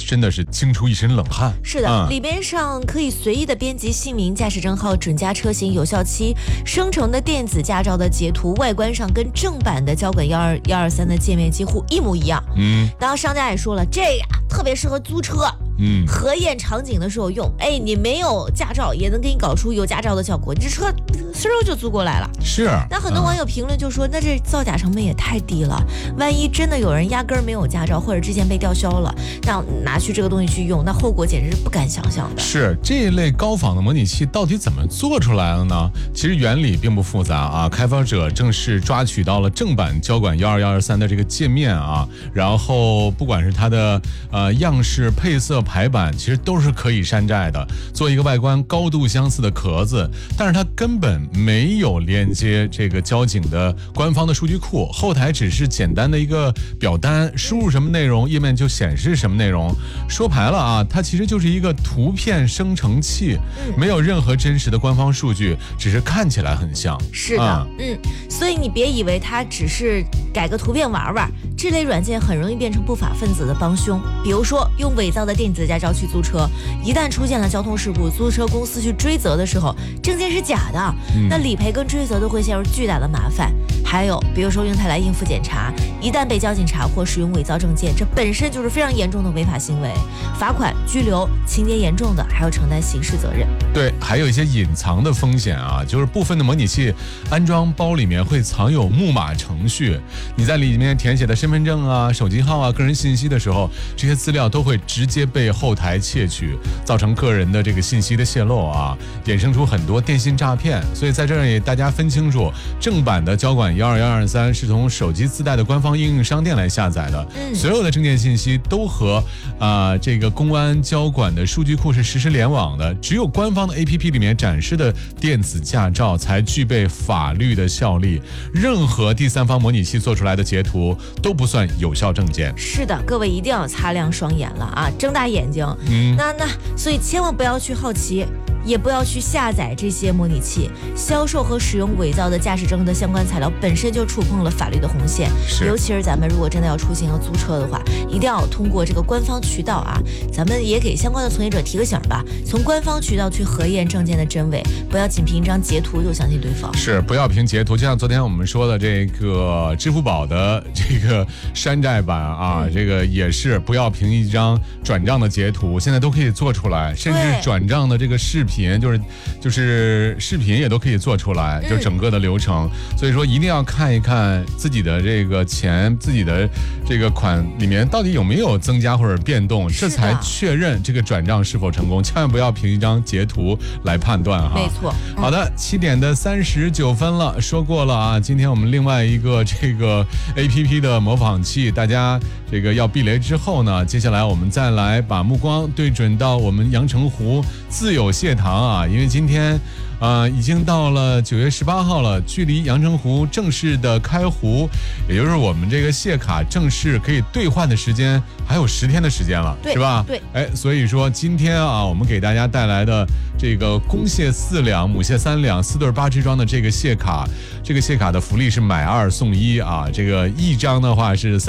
真的是惊出一身冷汗。 是的，里边上可以随意的编辑姓名、驾驶证号、准驾车型、有效期、生成的电子驾照的截图，外观上跟正版的交管12123的界面几乎一模一样。当然商家也说了，这呀特别适合租车。核验场景的时候用，你没有驾照也能给你搞出有驾照的效果，你这车嗖就租过来了。 是。 那很多网友评论就说，那这造假成本也太低了，万一真的有人压根儿没有驾照，或者之前被吊销了，那拿去这个东西去用，那后果简直是不敢想象的。 是，这一类高仿的模拟器到底怎么做出来的呢？其实原理并不复杂啊，开发者正是抓取到了正版交管12123的这个界面啊，然后不管是它的样式、配色、排版，其实都是可以山寨的，做一个外观高度相似的壳子，但是它根本没有连接这个交警的官方的数据库，后台只是简单的一个表单，输入什么内容，页面就显示什么内容。说白了啊，它其实就是一个图片生成器，没有任何真实的官方数据，只是看起来很像。 是的，所以你别以为它只是改个图片玩玩，这类软件很容易变成不法分子的帮凶。比如说用伪造的电子驾照去租车，一旦出现了交通事故，租车公司去追责的时候，证件是假的，那理赔跟追责都会陷入巨大的麻烦。还有比如说用它来应付检查，一旦被交警查获使用伪造证件，这本身就是非常严重的违法行为，罚款、拘留，情节严重的还要承担刑事责任。 对，还有一些隐藏的风险啊，就是部分的模拟器安装包里面会藏有木马程序，你在里面填写的身份证啊、手机号啊、个人信息的时候，这些资料都会直接被后台窃取，造成个人的这个信息的泄露啊，衍生出很多电信诈骗。所以在这里大家分清楚，正版的交管12123是从手机自带的官方应用商店来下载的，所有的证件信息都和这个公安交管的数据库是实时联网的，只有官方的 APP 里面展示的电子驾照才具备法律的效力，任何第三方模拟器做出来的截图都不算有效证件。 是的，各位一定要擦亮双眼了啊，睁大眼睛。所以千万不要去好奇，也不要去下载这些模拟器，销售和使用伪造的驾驶证的相关材料本身就触碰了法律的红线。尤其是咱们如果真的要出行要租车的话，一定要通过这个官方渠道啊，咱们也给相关的从业者提个醒吧，从官方渠道去核验证件的真伪，不要仅凭一张截图就相信对方。 是，不要凭截图，就像昨天我们说的这个支付宝的这个山寨版啊，这个也是不要凭一张转账的截图，现在都可以做出来，甚至转账的这个视频，就是视频也都可以做出来，就整个的流程。所以说一定要看一看自己的这个钱，自己的这个款里面到底有没有增加或者变动，这才确认这个转账是否成功。千万不要凭一张截图来判断哈。 没错。 好的，7点的39分了，说过了啊。今天我们另外一个这个 APP 的模仿器，大家这个要避雷之后呢，接下来我们再来把目光对准到我们阳澄湖自有蟹塘啊，因为今天已经到了9月18号了，距离阳澄湖正式的开湖，也就是我们这个蟹卡正式可以兑换的时间还有10天的时间了，是吧？ 对。 所以说今天啊，我们给大家带来的这个公蟹4两、母蟹3两，4对8只装的这个蟹卡，这个蟹卡的福利是买2送1啊，这个1张的话是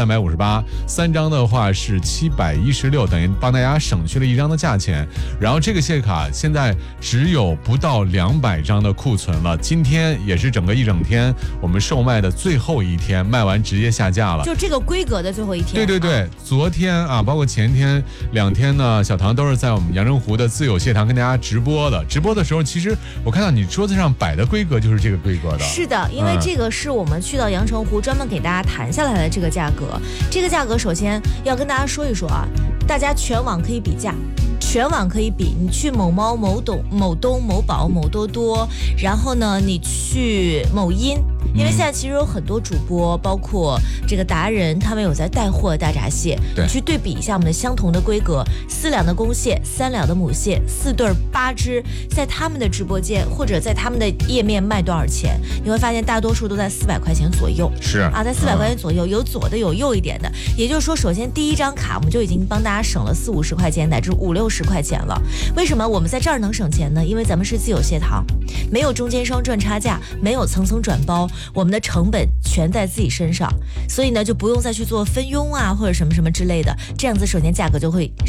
358，3张的话是716，等于帮大家省去了1张的价钱。然后这个蟹卡现在只有不到200张的库存了，今天也是整个一整天我们售卖的最后一天，卖完直接下架了， 就这个规格的最后一天。 对，昨天啊，包括前天2天呢，小唐都是在我们阳澄湖的自有蟹塘跟大家直播的。直播的时候，其实我看到你桌子上摆的规格就是这个规格的。 是的，因为这个是我们去到阳澄湖专门给大家谈下来的这个价格。这个价格首先要跟大家说一说啊，大家全网可以比价。全网可以比，你去某猫、某东、某宝、某多多，然后呢，你去某音，因为现在其实有很多主播，包括这个达人，他们有在带货大闸蟹，你去对比一下我们的相同的规格，4两的公蟹，3两的母蟹，4对8只，在他们的直播间或者在他们的页面卖多少钱？你会发现大多数都在400块钱左右， 是啊， 在400块钱左右，有左的，有右一点的。也就是说，首先第一张卡我们就已经帮大家省了40-50块钱，乃至50-60块钱了。为什么我们在这儿能省钱呢？因为咱们是自有蟹塘，没有中间商赚差价，没有层层转包，我们的成本全在自己身上，所以呢就不用再去做分佣啊或者什么什么之类的，这样子首先价格就会